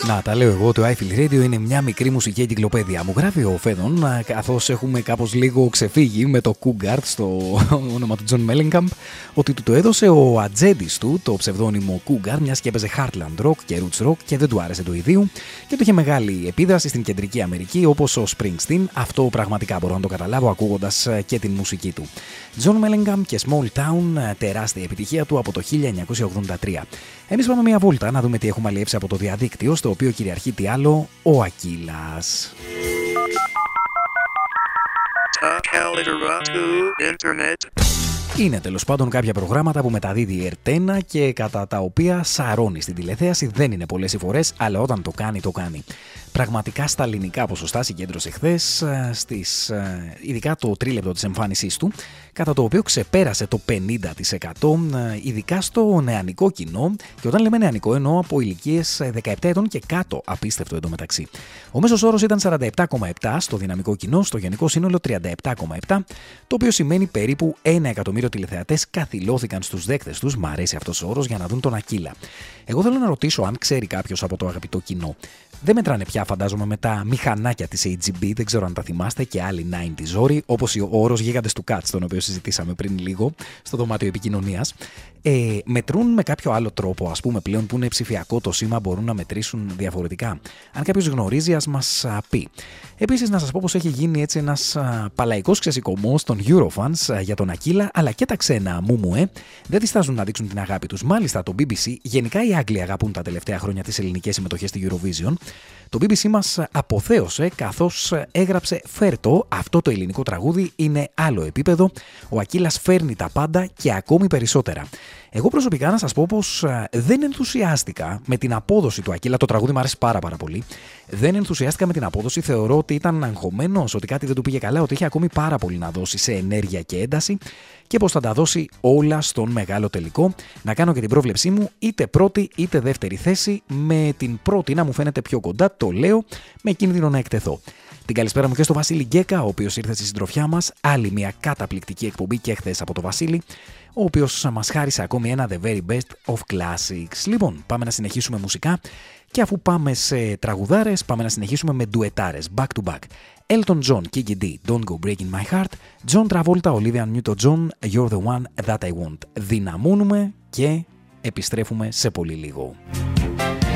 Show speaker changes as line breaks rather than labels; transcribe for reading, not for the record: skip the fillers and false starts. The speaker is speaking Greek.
Να τα λέω εγώ, το iFeel Radio είναι μια μικρή μουσική εγκυκλοπαίδεια. Μου γράφει ο Φέδων, καθώς έχουμε κάπως λίγο ξεφύγει με το Cougar στο όνομα του John Mellencamp, ότι του το έδωσε ο ατζέντης του, το ψευδόνυμο Cougar, μιας και έπαιζε Heartland Rock και Roots Rock και δεν του άρεσε το ιδίου και το είχε μεγάλη επίδραση στην Κεντρική Αμερική, όπως ο Springsteen. Αυτό πραγματικά μπορώ να το καταλάβω ακούγοντας και την μουσική του. John Mellencamp και Small Town, τεράστια επιτυχία του από το 1983. Εμείς πάμε μια βόλτα να δούμε τι έχουμε αλλιεύσει από το διαδίκτυο, στο οποίο κυριαρχεί τι άλλο, ο Ακύλας. Είναι τέλος πάντων κάποια προγράμματα που μεταδίδει η ΕΡΤ1 και κατά τα οποία σαρώνει στην τηλεθέαση. Δεν είναι πολλές οι φορές, αλλά όταν το κάνει, το κάνει. Πραγματικά στα ελληνικά ποσοστά συγκέντρωσε χθες, ειδικά το τρίλεπτο της εμφάνισής του, κατά το οποίο ξεπέρασε το 50%, ειδικά στο νεανικό κοινό. Και όταν λέμε νεανικό, εννοώ από ηλικίες 17 ετών και κάτω, απίστευτο εντωμεταξύ. Ο μέσος όρος ήταν 47,7 στο δυναμικό κοινό, στο γενικό σύνολο 37,7, το οποίο σημαίνει περίπου 1 εκατομμύριο τηλεθεατές καθυλώθηκαν στους δέκτες τους, μ' αρέσει αυτός ο όρος, για να δουν τον Ακύλα. Εγώ θέλω να ρωτήσω αν ξέρει κάποιος από το αγαπητό κοινό. Δεν μετράνε πια, φαντάζομαι, με τα μηχανάκια της AGB, δεν ξέρω αν τα θυμάστε, και άλλοι 90's όροι, όπως ο όρος γίγαντες του Cats, τον οποίο συζητήσαμε πριν λίγο στο δωμάτιο επικοινωνίας. Μετρούν με κάποιο άλλο τρόπο, ας πούμε, πλέον που είναι ψηφιακό το σήμα, μπορούν να μετρήσουν διαφορετικά. Αν κάποιος γνωρίζει, ας μας πει. Επίσης, να σας πω πως έχει γίνει έτσι ένας παλαϊκός ξεσηκωμός των Eurofans για τον Ακύλα, αλλά και τα ξένα μούμουε δεν διστάζουν να δείξουν την αγάπη τους. Μάλιστα, το BBC, γενικά οι Άγγλοι αγαπούν τα τελευταία χρόνια τις ελληνικές συμμετοχές στη Eurovision. Το BBC μας αποθέωσε καθώς έγραψε «Φέρτο, αυτό το ελληνικό τραγούδι είναι άλλο επίπεδο, ο Ακύλας φέρνει τα πάντα και ακόμη περισσότερα». Εγώ προσωπικά να σας πω πως δεν ενθουσιάστηκα με την απόδοση του Ακύλα, το τραγούδι μου άρεσε πάρα πολύ. Δεν ενθουσιάστηκα με την απόδοση, θεωρώ ότι ήταν αγχωμένος, ότι κάτι δεν του πήγε καλά, ότι είχε ακόμη πάρα πολύ να δώσει σε ενέργεια και ένταση και πως θα τα δώσει όλα στον μεγάλο τελικό. Να κάνω και την πρόβλεψή μου, είτε πρώτη είτε δεύτερη θέση, με την πρώτη να μου φαίνεται πιο κοντά, το λέω, με κίνδυνο να εκτεθώ. Την καλησπέρα μου και στο Βασίλη Γκέκα, ο οποίος ήρθε στη συντροφιά μας, άλλη μια καταπληκτική εκπομπή και χθες από το Βασίλη, ο οποίος μας χάρισε ακόμη ένα The Very Best of Classics. Λοιπόν, πάμε να συνεχίσουμε μουσικά και αφού πάμε σε τραγουδάρες, πάμε να συνεχίσουμε με ντουετάρες, back to back. Elton John, Kiki D, Don't Go Breaking My Heart, John Travolta, Olivia Newton-John, You're the One That I Want. Δυναμώνουμε και επιστρέφουμε σε πολύ λίγο.